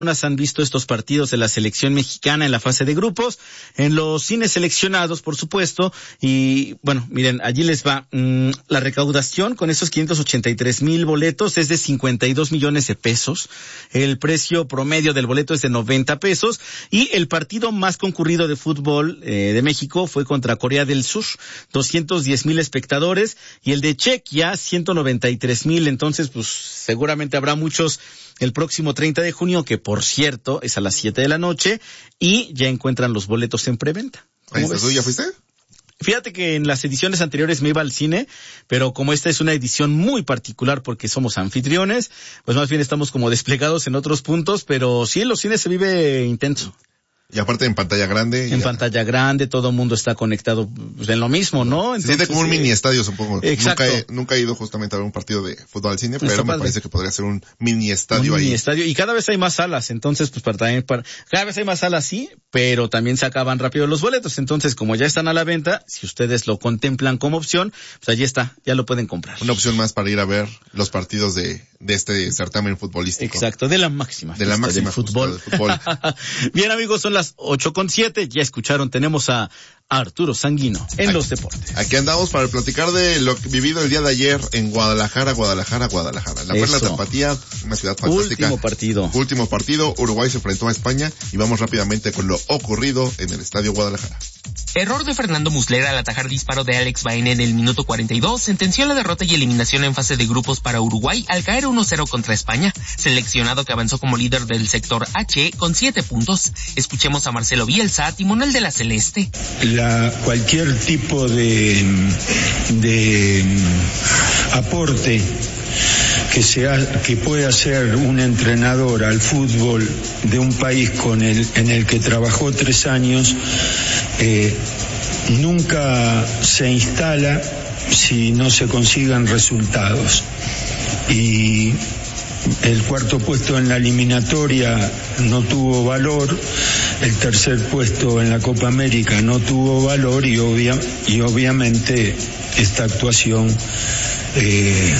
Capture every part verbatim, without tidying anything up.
han visto estos partidos de la selección mexicana en la fase de grupos, en los cines seleccionados, por supuesto, y bueno, miren, allí les va, mmm, la recaudación con esos quinientos ochenta y tres mil boletos es de cincuenta y dos millones de pesos, el precio promedio del boleto es de noventa pesos, y el partido más concurrido de fútbol eh, de México fue contra Corea del Sur, doscientos diez mil espectadores, y el de Chequia, ciento noventa y tres mil, entonces pues seguramente habrá muchos el próximo treinta de junio, que por cierto es a las siete de la noche, y ya encuentran los boletos en preventa. ¿Ahí estás tú? ¿Ya fuiste? Fíjate que en las ediciones anteriores me iba al cine, pero como esta es una edición muy particular porque somos anfitriones, pues más bien estamos como desplegados en otros puntos, pero sí, en los cines se vive intenso. Y aparte en pantalla grande. En ya. pantalla grande, todo el mundo está conectado pues, en lo mismo, ¿no? Entonces, se siente como un mini estadio, supongo. Exacto. Nunca he, nunca he ido justamente a ver un partido de fútbol al cine, pero Está me padre. parece que podría ser un mini estadio un ahí. Mini estadio, y cada vez hay más salas, entonces pues para también, para, cada vez hay más salas, sí, pero también se acaban rápido los boletos, entonces como ya están a la venta, si ustedes lo contemplan como opción, pues allí está, ya lo pueden comprar. Una opción más para ir a ver los partidos de, de este certamen futbolístico. Exacto, de la máxima. De la máxima del fútbol. Del fútbol. Bien amigos, son las ocho con siete, ya escucharon, tenemos a Arturo Sanguino en aquí, los deportes. Aquí andamos para platicar de lo vivido el día de ayer en Guadalajara, Guadalajara, Guadalajara. La Perla Tapatía, una ciudad fantástica. Último partido. Último partido, Uruguay se enfrentó a España y vamos rápidamente con lo ocurrido en el Estadio Guadalajara. Error de Fernando Muslera al atajar disparo de Alex Baena en el minuto cuarenta y dos sentenció la derrota y eliminación en fase de grupos para Uruguay al caer uno cero contra España, seleccionado que avanzó como líder del sector H con siete puntos. Escuchemos a Marcelo Bielsa, timonel de la Celeste. La, cualquier tipo de, de aporte que sea, que pueda hacer un entrenador al fútbol de un país con el, en el que trabajó tres años, eh, nunca se instala si no se consigan resultados. Y el cuarto puesto en la eliminatoria no tuvo valor, el tercer puesto en la Copa América no tuvo valor y, obvia, y obviamente esta actuación eh,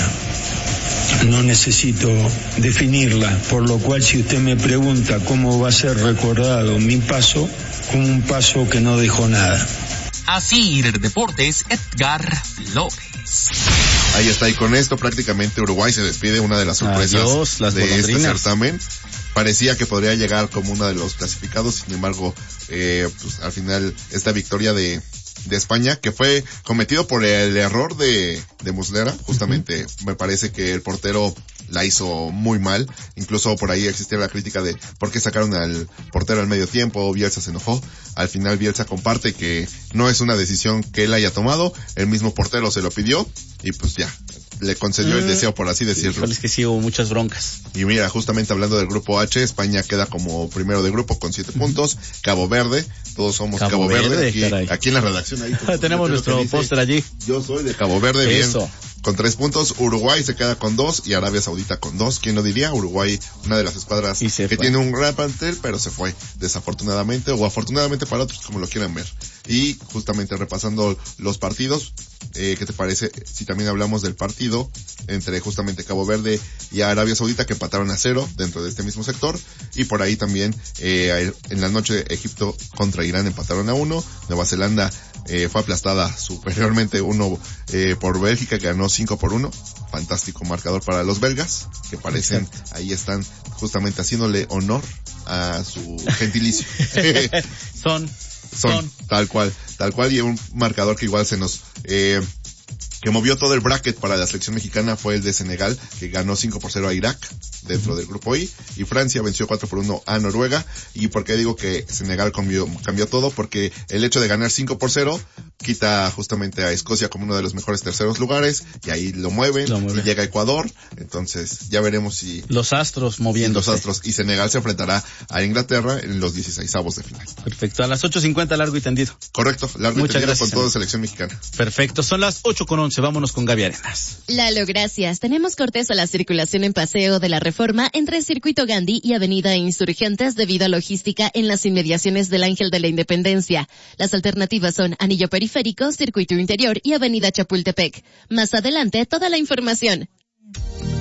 no necesito definirla, por lo cual si usted me pregunta cómo va a ser recordado mi paso, como un paso que no dejó nada. Así Deportes, Edgar Flores. Ahí está, y con esto prácticamente Uruguay se despide, una de las sorpresas Adiós, las de golondrinas. este certamen. Parecía que podría llegar como uno de los clasificados, sin embargo, eh, pues al final esta victoria de de España, que fue cometido por el error de, de Muslera, justamente. Uh-huh. Me parece que el portero la hizo muy mal, incluso por ahí existía la crítica de por qué sacaron al portero al medio tiempo, Bielsa se enojó. Al final Bielsa comparte que no es una decisión que él haya tomado, el mismo portero se lo pidió y pues ya, le concedió mm. el deseo, por así decirlo. Es que sí hubo muchas broncas. Y mira, justamente hablando del grupo H, España queda como primero de grupo con siete puntos, Cabo Verde, todos somos Cabo, Cabo Verde, Verde aquí, aquí en la redacción ahí. Pues, tenemos nuestro póster allí. Yo soy de Cabo Verde, Eso. Bien, con tres puntos, Uruguay se queda con dos y Arabia Saudita con dos. ¿Quién lo diría? Uruguay, una de las escuadras que fue. tiene un gran plantel, pero se fue desafortunadamente o afortunadamente para otros, como lo quieran ver. Y justamente repasando los partidos, eh, ¿qué te parece si también hablamos del partido entre justamente Cabo Verde y Arabia Saudita, que empataron a cero dentro de este mismo sector? Y por ahí también, eh, en la noche Egipto contra Irán empataron a uno, Nueva Zelanda eh, fue aplastada superiormente uno eh, por Bélgica, que ganó cinco por uno. Fantástico marcador para los belgas, que parecen, Exacto. ahí están justamente haciéndole honor a su gentilicio. Son, son, son, tal cual, tal cual, y un marcador que igual se nos, eh, que movió todo el bracket para la selección mexicana fue el de Senegal, que ganó cinco por cero a Irak dentro del grupo I, y Francia venció cuatro por uno a Noruega. ¿Y por qué digo que Senegal cambió, cambió todo? Porque el hecho de ganar cinco por cero quita justamente a Escocia como uno de los mejores terceros lugares, y ahí lo mueven, lo mueve. Y llega a Ecuador, entonces ya veremos si... Los astros moviéndose. Los astros, y Senegal se enfrentará a Inglaterra en los dieciseisavos de final. Perfecto, a las ocho cincuenta largo y tendido. Correcto, largo Muchas y tendido gracias, con toda selección mexicana. Perfecto, son las ocho con once, vámonos con Gaby Arenas. Lalo, gracias. Tenemos cortes a la circulación en Paseo de la Reforma entre Circuito Gandhi y Avenida Insurgentes debido a logística en las inmediaciones del Ángel de la Independencia. Las alternativas son Anillo Periférico, Circuito Interior y Avenida Chapultepec. Más adelante, toda la información.